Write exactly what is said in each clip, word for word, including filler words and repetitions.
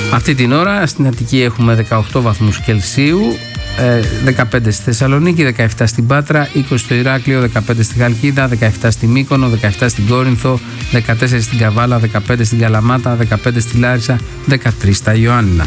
Αυτή την ώρα στην Αττική έχουμε δεκαοκτώ βαθμούς Κελσίου, δεκαπέντε στη Θεσσαλονίκη, δεκαεπτά στην Πάτρα, είκοσι στο Ηράκλειο, δεκαπέντε στη Χαλκίδα, δεκαεπτά στη Μύκονο, δεκαεπτά στην Κόρινθο, δεκατέσσερα στην Καβάλα, δεκαπέντε στην Καλαμάτα, δεκαπέντε στη Λάρισα, δεκατρείς στα Ιωάννινα.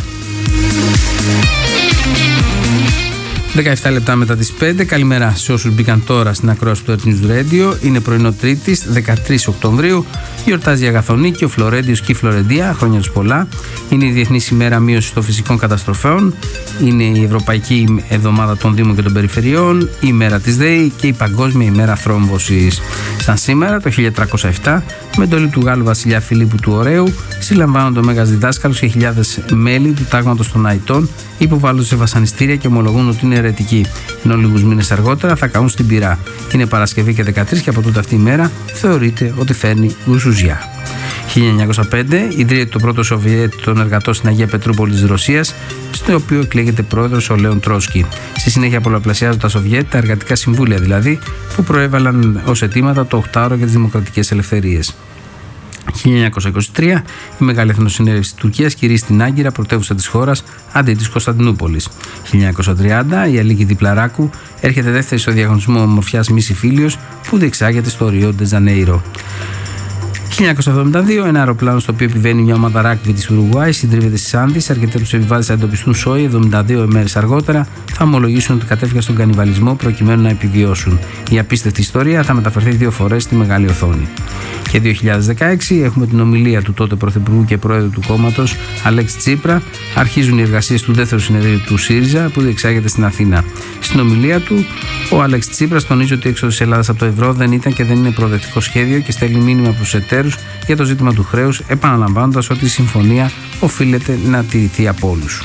δεκαεπτά λεπτά μετά τις πέντε. Καλημέρα σε όσους μπήκαν τώρα στην ακρόαση του Earth News Radio. Είναι πρωινό Τρίτης, δεκατρείς Οκτωβρίου. Γιορτάζει η Αγαθονίκη, ο Φλωρέντιος και η Φλωρεντία. Χρόνια τους πολλά. Είναι η Διεθνής ημέρα μείωσης των φυσικών καταστροφών. Είναι η Ευρωπαϊκή Εβδομάδα των Δήμων και των Περιφερειών. Η ημέρα της ΔΕΗ και η Παγκόσμια ημέρα θρόμβωσης. Σαν σήμερα, το χίλια τριακόσια επτά, με εντολή του Γάλλου βασιλιά Φιλίππου του Ωραίου, συλλαμβάνονται ο Μέγας Διδάσκαλος και χιλιάδες μέλη του τάγματος των Αητών, υποβάλλονται σε βασανιστήρια και ομολογούν ότι είναι αιρετικοί. Ενώ λίγους μήνες αργότερα θα καούν στην πυρά. Είναι Παρασκευή και δεκατρείς και από τούτη αυτή η μέρα θεωρείται ότι φέρνει γρουσουζιά. χίλια εννιακόσια πέντε ιδρύεται το πρώτο Σοβιέτ των εργατών στην Αγία Πετρούπολη της Ρωσίας, στο οποίο εκλέγεται πρόεδρος ο Λέον Τρότσκι. Στη συνέχεια πολλαπλασιάζονται τα Σοβιέτ, τα εργατικά συμβούλια δηλαδή, που προέβαλαν ως αιτήματα το οκτάωρο για τις δημοκρατικές ελευθερίες. χίλια εννιακόσια είκοσι τρία η Μεγάλη Εθνοσυνέλευση της Τουρκίας κηρύσσει στην Άγκυρα, πρωτεύουσα της χώρας, αντί της Κωνσταντινούπολης. χίλια εννιακόσια τριάντα η Αλίκη Διπλαράκου έρχεται δεύτερη στο διαγωνισμό ομορφιάς Μίση Φίλιος που διεξάγεται στο Ριό ντε Ζανέιρο. χίλια εννιακόσια εβδομήντα δύο ένα αεροπλάνο στο οποίο επιβαίνει μια ομάδα ράκβι της Ουρουγουάη συντρίβεται στις Άνδεις. Αρκετοί από τους επιβάτες θα εντοπιστούν σόι. εβδομήντα δύο ημέρες αργότερα θα ομολογήσουν ότι κατέφυγαν στον κανιβαλισμό προκειμένου να επιβιώσουν. Η απίστευτη ιστορία θα μεταφερθεί δύο φορές στη μεγάλη οθόνη. Και δύο χιλιάδες δεκαέξι έχουμε την ομιλία του τότε Πρωθυπουργού και Πρόεδρου του κόμματος Αλέξη Τσίπρα. Αρχίζουν οι εργασίες του δεύτερου συνεδρίου του ΣΥΡΙΖΑ που διεξάγεται στην Αθήνα. Στην ομιλία του, ο Αλέξη Τσίπρας τονίζει ότι η έξοδος της Ελλάδας από το ευρώ δεν ήταν και δεν είναι προοδευτικό σχέδιο και στέλνει μήνυμα προς τους εταίρους για το ζήτημα του χρέους, επαναλαμβάνοντας ότι η συμφωνία οφείλεται να τηρηθεί από όλους.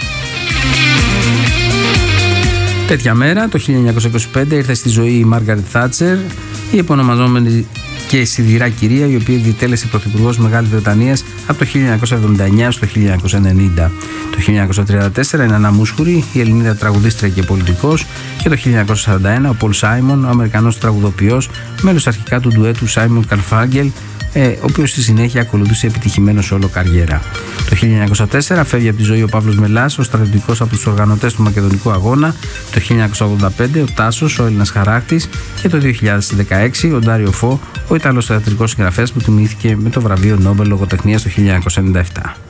Τέτοια μέρα, το χίλια εννιακόσια είκοσι πέντε, ήρθε στη ζωή η Μάργαρετ Θάτσερ, η επωνομαζόμενη και σιδηρά κυρία, η οποία διτέλεσε πρωθυπουργός Μεγάλης Βρετανίας από το χίλια εννιακόσια εβδομήντα εννέα στο χίλια εννιακόσια ενενήντα. Το χίλια εννιακόσια τριάντα τέσσερα η Νανά Μούσχουρη, η Ελληνίδα τραγουδίστρια και πολιτικός, και το χίλια εννιακόσια σαράντα ένα ο Πολ Σάιμον, ο Αμερικανός τραγουδοποιός, μέλος αρχικά του ντουέτου Σάιμον Καρφάγγελ, ο οποίος στη συνέχεια ακολούθησε επιτυχημένο σόλο καριέρα. Το χίλια εννιακόσια τέσσερα φεύγει από τη ζωή ο Παύλος Μελάς, ο στρατιωτικός από τους οργανωτές του Μακεδονικού Αγώνα. Το χίλια εννιακόσια ογδόντα πέντε ο Τάσος, ο Έλληνας χαράκτης, και το δύο χιλιάδες δεκαέξι ο Ντάριο Φω, ο Ιταλός θεατρικός συγγραφέας που τιμήθηκε με το βραβείο Νόμπελ Λογοτεχνίας το χίλια εννιακόσια ενενήντα επτά.